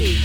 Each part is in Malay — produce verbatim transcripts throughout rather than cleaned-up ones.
Trafik.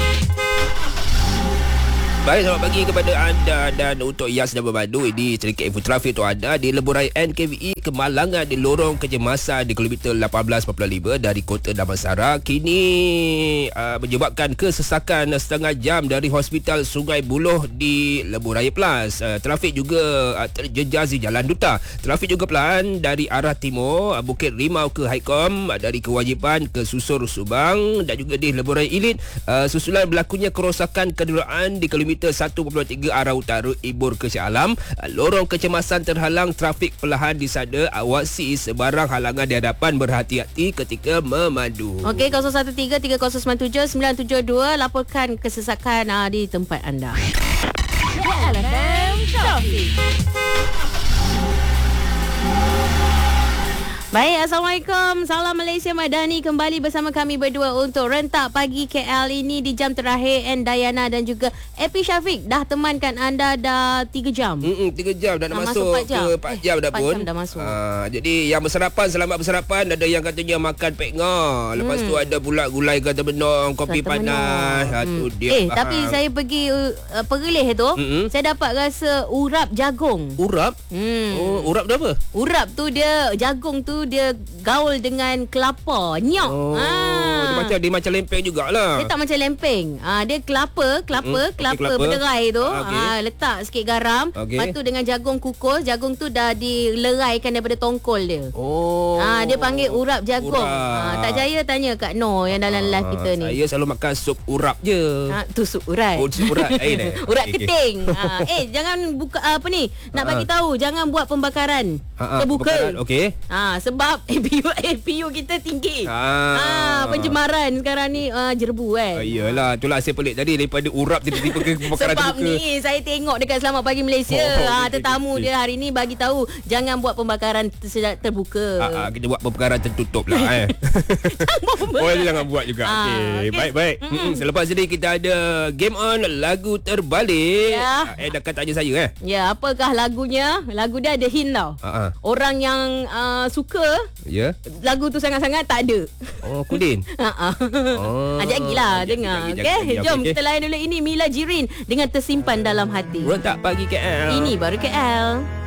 Baik, selamat pagi kepada anda dan untuk Yas dan Bermadu. Ini sedikit info trafik untuk anda di Lebuh Raya N K V E kemalangan di lorong kecemasan di kilometer lapan belas empat lima dari Kota Damansara. Kini uh, menyebabkan kesesakan setengah jam dari Hospital Sungai Buloh di Lebuh Raya Plus. Uh, trafik juga uh, terjejas di Jalan Duta. Trafik juga pelan dari arah timur, uh, Bukit Rimau ke Haikom, uh, dari Kewajipan ke Susur Subang, dan juga di Lebuh Raya Elite uh, susulan berlakunya kerosakan kenderaan di kilometer satu perpuluhan tiga arah utara Ibur ke Shah Alam. Lorong kecemasan terhalang, trafik perlahan di sana. Awasi sebarang halangan di hadapan, berhati-hati ketika memandu. Okey, kosong satu tiga tiga kosong sembilan tujuh sembilan tujuh dua, laporkan kesesakan aa, di tempat anda. L F M Trafik. Baik, Assalamualaikum. Salam Malaysia Madani, kembali bersama kami berdua untuk rentak pagi K L ini di jam terakhir. And Dayana dan juga Epi Syafiq dah temankan anda dah tiga jam. Hmm, tiga jam dah nak Dah masuk, masuk empat jam. ke empat jam dah Eh, empat pun. jam dah masuk. Ah, jadi yang bersarapan, selamat bersarapan. Ada yang katanya makan pek ngah. Lepas Hmm. tu ada pula gulai kata benong, kopi Kata panas. menang. Ha, tu Hmm. dia. Eh, faham. tapi saya pergi uh, Pergelih tu, Mm-mm. saya dapat rasa urap jagung. Urap? Hmm. Oh, urap tu apa? Urap tu dia, jagung tu dia gaul dengan kelapa, nyok. Oh, dia macam dia macam lempeng jugalah. Dia tak macam lempeng. Ah, dia kelapa, kelapa, Hmm, okey, kelapa, kelapa. berderai tu. Ah, okey. Ah, letak sikit garam. Okey. Lepas tu dengan jagung kukus, jagung tu dah dileraikan daripada tongkol dia. Oh. Ah, dia panggil urap jagung. Urap. Ah, tak jaya tanya Kak Noh yang dalam live kita ni. Saya selalu makan sup urap je. Ah, tu sup urat. Oh, sup urat. Lain eh? Urat Okey, okey. keting. Ah, eh, jangan buka apa ni? Nak Ah, bagi tahu, jangan buat pembakaran. Ha, ha, Terbuka. pembakaran, okey. Ah, sebab A P U A P U kita tinggi. Ah. Ah, pencemaran sekarang ni uh, jerbu kan. Ah, iyalah, itulah saya pelik tadi daripada urap tiba-tiba ke pembakaran Sebab terbuka. ni saya tengok dekat Selamat Pagi Malaysia. Oh, Ah, okey, tetamu okey. dia hari ni bagi tahu jangan buat pembakaran ter- terbuka. Ah, ah, kita buat pembakaran tertutup lah eh. Jangan buat pembakaran. Oh, jangan buat juga. Ah, Okey, okey. baik-baik. Mm-mm. Selepas ini kita ada game on lagu terbalik. Ya. Ah, eh dah kata tanya saya eh. Ya, apakah lagunya? Lagu dia ada hint tau. Ah, ah. Orang yang uh, suka Ya. lagu tu sangat-sangat tak ada. Oh, Kudin. Ha ah. Oh. Ajak lagi lah Ajak, dengar. ajak, ajak, Okey, ajak, jom okey. kita layan dulu ini Mila Jirin dengan Tersimpan Dalam Hati. Rentak pagi K L. Ini baru K L.